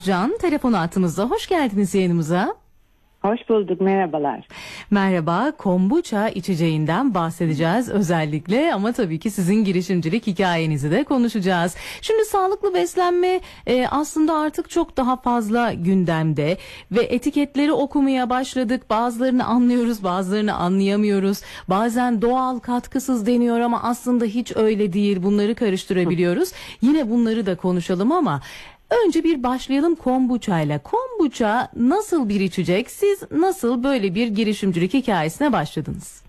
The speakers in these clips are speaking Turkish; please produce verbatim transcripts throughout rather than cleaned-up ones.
Can telefon hattımızda. Hoş geldiniz yayınımıza. Hoş bulduk, merhabalar. Merhaba, kombuça içeceğinden bahsedeceğiz özellikle ama tabii ki sizin girişimcilik hikayenizi de konuşacağız. Şimdi sağlıklı beslenme e, aslında artık çok daha fazla gündemde ve etiketleri okumaya başladık. Bazılarını anlıyoruz, bazılarını anlayamıyoruz. Bazen doğal katkısız deniyor ama aslında hiç öyle değil. Bunları karıştırabiliyoruz. Yine bunları da konuşalım ama önce bir başlayalım kombuçayla. Kombuça nasıl bir içecek? Siz nasıl böyle bir girişimcilik hikayesine başladınız?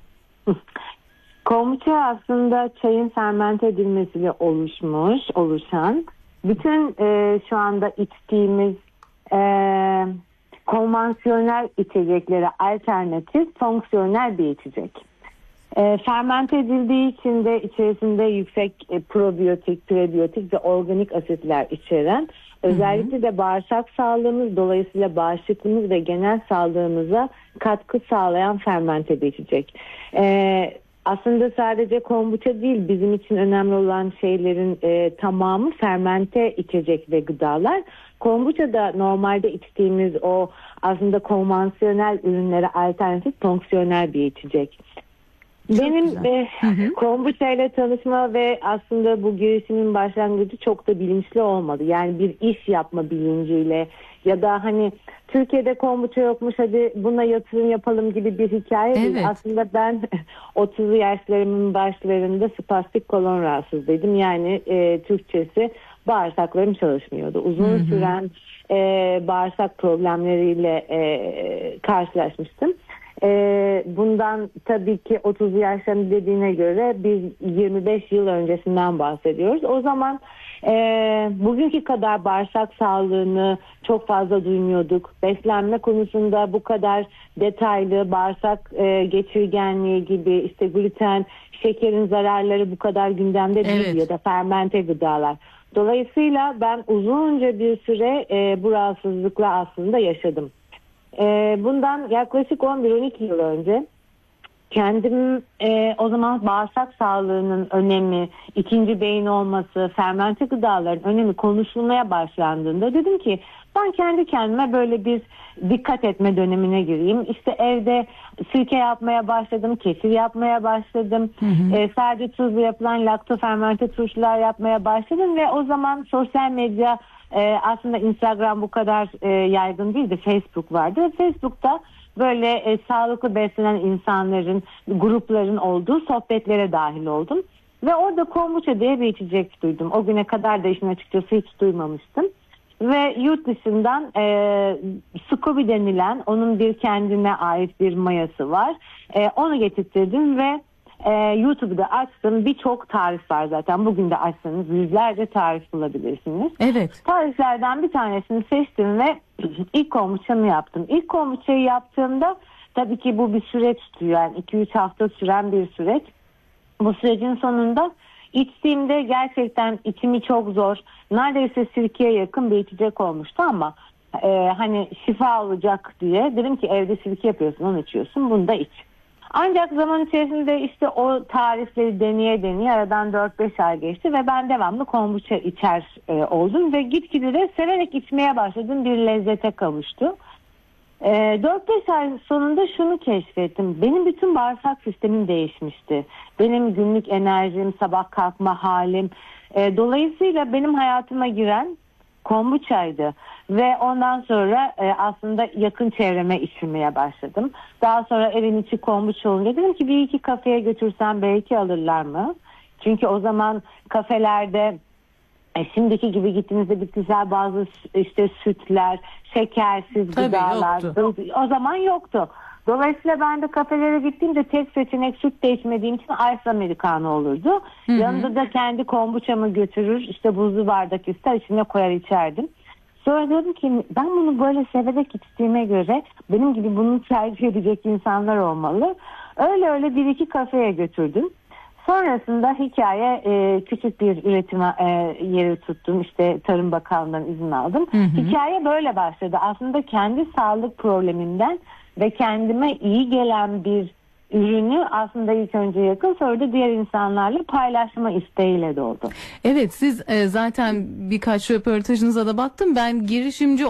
Kombuça aslında çayın fermente edilmesiyle oluşmuş, oluşan. Bütün e, şu anda içtiğimiz e, konvansiyonel içeceklere alternatif, fonksiyonel bir içecek. E, fermente edildiği için de içerisinde yüksek e, probiyotik, prebiyotik ve organik asitler içeren, özellikle de bağırsak sağlığımız, dolayısıyla bağışıklığımız ve genel sağlığımıza katkı sağlayan fermente bir içecek. E, aslında sadece kombuça değil, bizim için önemli olan şeylerin e, tamamı fermente içecek ve gıdalar. Kombuça da normalde içtiğimiz o aslında konvansiyonel ürünlere alternatif, fonksiyonel bir içecek. Çok Benim e, kombuça ile tanışma ve aslında bu girişimin başlangıcı çok da bilinçli olmadı. Yani bir iş yapma bilinciyle ya da hani Türkiye'de kombuça yokmuş, hadi buna yatırım yapalım gibi bir hikaye değil. Evet. Aslında ben otuzlu yaşlarımın başlarında spastik kolon rahatsızlıydım. Yani e, Türkçesi bağırsaklarım çalışmıyordu. Uzun hı hı. süren e, bağırsak problemleriyle e, karşılaşmıştım. Ee, bundan tabii ki otuz yaşlarında dediğine göre biz yirmi beş yıl öncesinden bahsediyoruz. O zaman e, bugünkü kadar bağırsak sağlığını çok fazla duymuyorduk. Beslenme konusunda bu kadar detaylı bağırsak e, geçirgenliği gibi, işte gluten, şekerin zararları bu kadar gündemde değil, evet. Ya da fermente gıdalar. Dolayısıyla ben uzunca bir süre e, bu rahatsızlıkla aslında yaşadım. Bundan yaklaşık on bir on iki yıl önce kendim e, o zaman bağırsak sağlığının önemi, ikinci beyin olması, fermente gıdaların önemi konuşulmaya başlandığında dedim ki ben kendi kendime böyle bir dikkat etme dönemine gireyim. İşte evde sirke yapmaya başladım, kefir yapmaya başladım. Hı hı. E, sadece tuzlu yapılan laktofermente turşular yapmaya başladım ve o zaman sosyal medya, Ee, aslında Instagram bu kadar e, yaygın değildi. Facebook vardı. Facebook'ta böyle e, sağlıklı beslenen insanların, grupların olduğu sohbetlere dahil oldum. Ve orada kombuça diye bir içecek duydum. O güne kadar da işin açıkçası hiç duymamıştım. Ve yurt dışından e, Scooby denilen, onun bir kendine ait bir mayası var. E, onu getirttirdim ve Ee, YouTube'da açtım. Birçok tarif var zaten. Bugün de açsanız yüzlerce tarif bulabilirsiniz. Evet. Tariflerden bir tanesini seçtim ve ilk kombuçamı yaptım. İlk kombuçayı yaptığımda tabii ki bu bir süreç tutuyor. Yani iki üç hafta süren bir süreç. Bu sürecin sonunda içtiğimde gerçekten içimi çok zor, neredeyse sirkeye yakın bir içecek olmuştu ama e, hani şifa olacak diye dedim ki evde sirke yapıyorsun, onu içiyorsun, bunu da iç. Ancak zaman içerisinde işte o tarifleri deneye deneye aradan dört beş ay geçti ve ben devamlı kombuça içer e, oldum ve gitgide de severek içmeye başladım, bir lezzete kavuştu. E, dört beş ay sonunda şunu keşfettim, benim bütün bağırsak sistemim değişmişti. Benim günlük enerjim, sabah kalkma halim, e, dolayısıyla benim hayatıma giren kombuçaydı ve ondan sonra e, aslında yakın çevreme içirmeye başladım. Daha sonra evin içi kombuça olunca dedim ki bir iki kafeye götürsem belki alırlar mı? Çünkü o zaman kafelerde e, şimdiki gibi gittiğinizde bitkisel bazı işte sütler, şekersiz Tabii, gıdalar yoktu. O zaman yoktu. Dolayısıyla ben de kafelere gittiğimde tek seçenek süt de içmediğim için ice americano olurdu. Hı hı. Yanında da kendi kombuçamı götürür, işte buzlu bardak ister, içine koyar içerdim. Sonra dedim ki ben bunu böyle severek içtiğime göre benim gibi bunu tercih edecek insanlar olmalı. Öyle öyle bir iki kafeye götürdüm. Sonrasında hikaye e, küçük bir üretim e, yeri tuttum. İşte Tarım Bakanlığı'ndan izin aldım. Hı hı. Hikaye böyle başladı. Aslında kendi sağlık problemimden ve kendime iyi gelen bir ürünü aslında ilk önce yakın, sonra da diğer insanlarla paylaşma isteğiyle doğdu. Evet, siz e, zaten birkaç röportajınıza da baktım. Ben girişimci